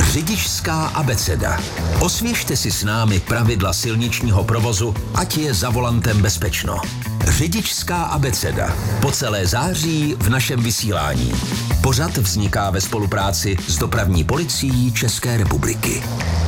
Řidičská abeceda. Osvěžte si s námi pravidla silničního provozu, ať je za volantem bezpečno. Řidičská abeceda. Po celé září v našem vysílání. Pořad vzniká ve spolupráci s Dopravní policií České republiky.